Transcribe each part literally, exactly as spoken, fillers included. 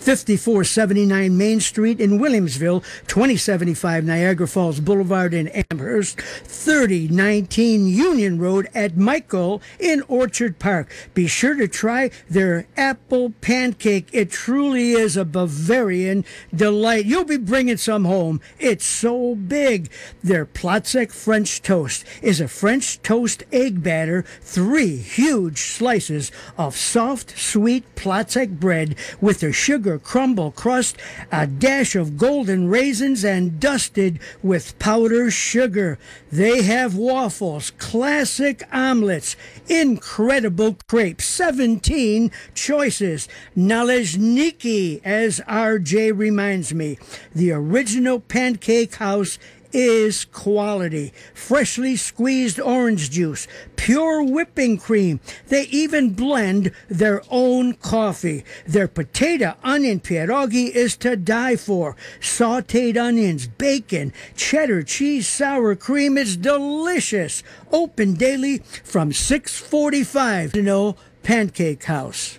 fifty-four seventy-nine Main Street in Williamsville, twenty seventy-five Niagara Falls Boulevard in Amherst, thirty nineteen Union Road at Michael in Orchard Park. Be sure to try their apple pancake. It truly is a Bavarian delight. You'll be bringing some home. It's so big. Their Plotzek French toast is a French toast egg batter, three huge slices of soft, sweet Plotzek bread with a sugar crumble crust, a dash of golden raisins, and dusted with powdered sugar. They have waffles, classic omelets, incredible crepes, seventeen choices. Nalezniki, as R J reminds me. The original pancake house is quality. Freshly squeezed orange juice, pure whipping cream. They even blend their own coffee. Their potato onion pierogi is to die for. Sauteed onions, bacon, cheddar cheese, sour cream. It's delicious. Open daily from six forty-five. You know, Pancake House.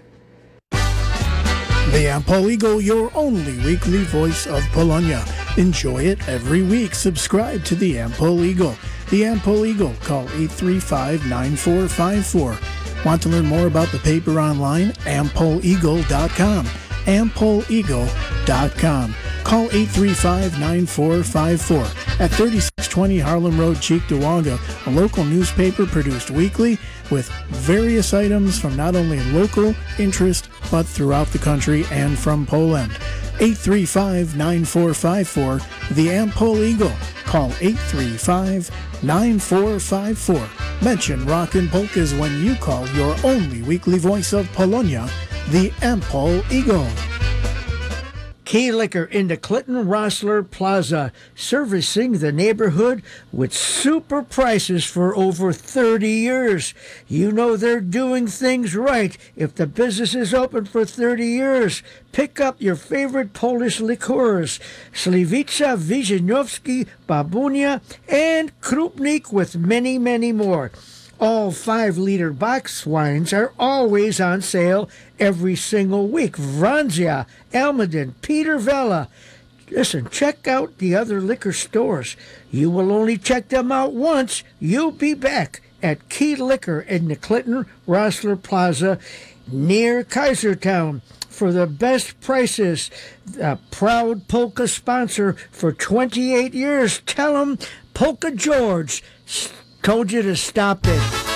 The Ampol Eagle, your only weekly voice of Polonia. Enjoy it every week. Subscribe to the Ampol Eagle. The Ampol Eagle. Call eight three five, nine four five four. Want to learn more about the paper online? ampol eagle dot com. ampol eagle dot com. Call eight three five, nine four five four. At thirty-six twenty Harlem Road, Cheektowaga, a local newspaper produced weekly with various items from not only local interest but throughout the country and from Poland. eight three five, nine four five four. The Ampol Eagle. Call eight three five, nine four five four. Mention Rock and Polkas when you call your only weekly voice of Polonia, the Ampol Eagle. Key Liquor in the Clinton Rossler Plaza, servicing the neighborhood with super prices for over thirty years. You know they're doing things right if the business is open for thirty years. Pick up your favorite Polish liqueurs, Sliwica, Wyżynowski, Babunia, and Krupnik, with many, many more. All five-liter box wines are always on sale every single week. Franzia, Elmeden, Peter Vella. Listen, check out the other liquor stores. You will only check them out once. You'll be back at Key Liquor in the Clinton Rossler Plaza near Kaisertown for the best prices. A proud Polka sponsor for twenty-eight years. Tell them Polka George told you to stop it.